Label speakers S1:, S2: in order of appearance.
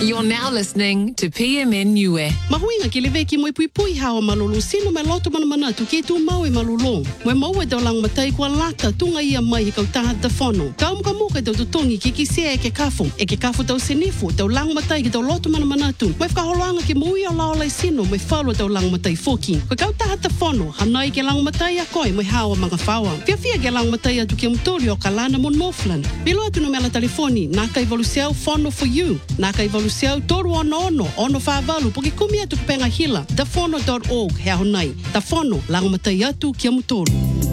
S1: You're now listening to PMN Niue.
S2: Mahuinga ki lewe ki moe pui hawa malolo sino me loto mana tu ki tu mau e malolo. Moe mau e tau lang matai kua lata tunga ia mai kau taha te whono. Kau mga muka tau tutongi ki sea e ke kafu tau senifu tau lang matai ki tau loto mana tu. Moe whakaholoanga ki mui o laolai sino moe whalua tau lang matai foki. Ko kau taha te whono, hanai ke lang matai a koe moe hawa mga whawa. Fia ke lang matai atu ki mtori o kalana mon Northland. Bilo atu no mela telefoni, nā kai valuseau whono for you. Nā kai valuseau toru ono whāwalu, poki kumi atu penga hila, thewhono.org, hea honai. Thewhono, lang matai atu ki amutoru.